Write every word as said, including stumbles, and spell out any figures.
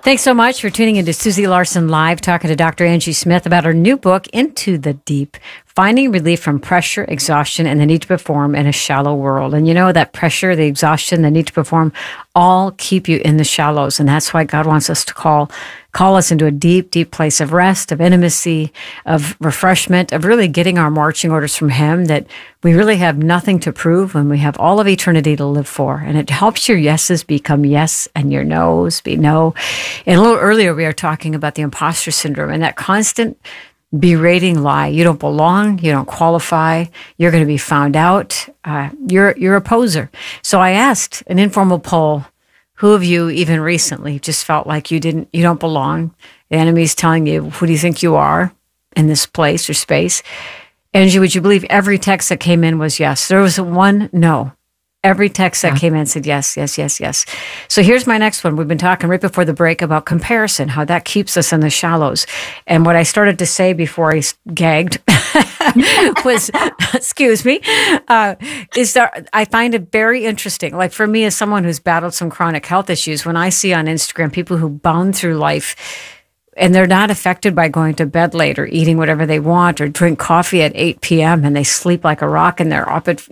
Thanks so much for tuning into Susie Larson Live, talking to Doctor Angie Smith about her new book, Into the Deep, Finding Relief from Pressure, Exhaustion, and the Need to Perform in a Shallow World. And you know, that pressure, the exhaustion, the need to perform, all keep you in the shallows. And that's why God wants us to call call us into a deep, deep place of rest, of intimacy, of refreshment, of really getting our marching orders from Him, that we really have nothing to prove and we have all of eternity to live for. And it helps your yeses become yes and your no's be no. And a little earlier, we were talking about the imposter syndrome and that constant berating lie. You don't belong. You don't qualify. You're going to be found out. Uh, you're you're a poser. So I asked an informal poll, who of you even recently just felt like you didn't, you don't belong? The enemy's telling you, who do you think you are in this place or space? Angie, would you believe every text that came in was yes? There was one no. Every text that yeah. came in said yes, yes, yes, yes. So here's my next one. We've been talking right before the break about comparison, how that keeps us in the shallows. And what I started to say before I gagged was, excuse me, uh, is that I find it very interesting. Like for me, as someone who's battled some chronic health issues, when I see on Instagram people who bound through life and they're not affected by going to bed late or eating whatever they want or drink coffee at eight p.m. and they sleep like a rock and they're up at